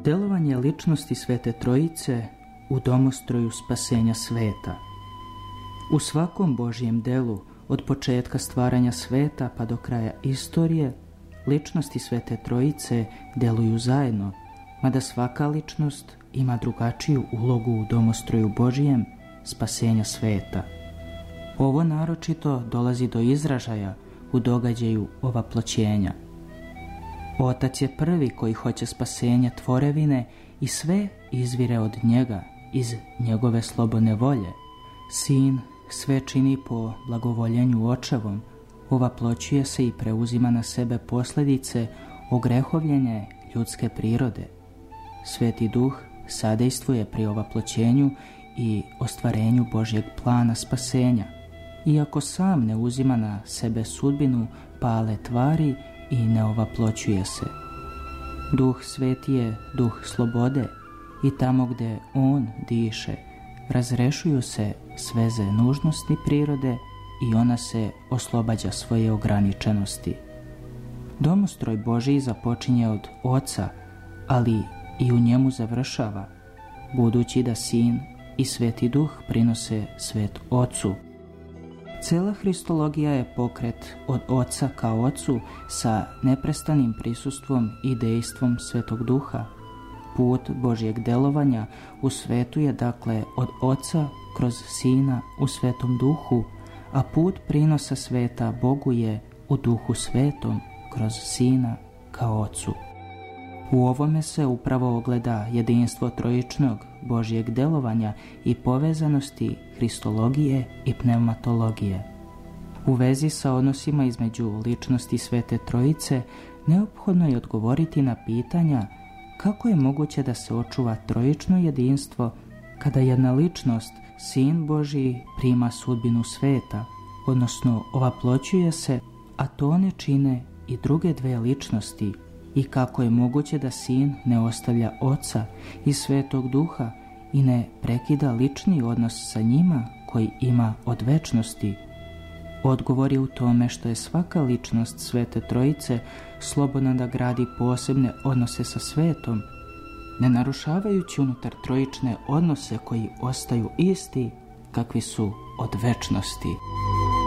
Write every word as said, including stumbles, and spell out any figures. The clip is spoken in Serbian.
Delovanje ličnosti Svete Trojice u domostroju spasenja sveta. U svakom Božjem delu, od početka stvaranja sveta pa do kraja istorije, ličnosti Svete Trojice deluju zajedno, mada svaka ličnost ima drugačiju ulogu u domostroju Božjem spasenja sveta. Ovo naročito dolazi do izražaja u događaju ovaploćenja. Otac je prvi koji hoće spasenje tvorevine i sve izvire od njega, iz njegove slobodne volje. Sin sve čini po blagovoljenju očevom, ovaploćuje se i preuzima na sebe posljedice ogrehovljenja ljudske prirode. Sveti Duh sadejstvuje pri ovaploćenju i ostvarenju Božjeg plana spasenja, iako sam ne uzima na sebe sudbinu pale tvari i ne ovaploćuje se. Duh Sveti je duh slobode i tamo gdje on diše, razrešuju se sveze nužnosti prirode i ona se oslobađa svoje ograničenosti. Domostroj Božji započinje od Oca, ali i u njemu završava, budući da Sin i Sveti Duh prinose svet Ocu. Cela Hristologija je pokret od Oca ka Ocu sa neprestanim prisustvom i dejstvom Svetog Duha. Put Božjeg delovanja u svetu je dakle od Oca kroz Sina u Svetom Duhu, a put prinosa sveta Bogu je u Duhu Svetom kroz Sina ka Ocu. U ovome se upravo ogleda jedinstvo trojičnog Božjeg delovanja i povezanosti Hristologije i pneumatologije. U vezi sa odnosima između ličnosti Svete Trojice neophodno je odgovoriti na pitanja kako je moguće da se očuva trojično jedinstvo kada jedna ličnost, Sin Božji, prima sudbinu sveta, odnosno ovaploćuje se, a to ne čine i druge dve ličnosti, i kako je moguće da Sin ne ostavlja Oca i Svetog Duha i ne prekida lični odnos sa njima koji ima od večnosti. Odgovor je u tome što je svaka ličnost Svete Trojice slobodna da gradi posebne odnose sa svetom, ne narušavajući unutar trojične odnose koji ostaju isti kakvi su od večnosti.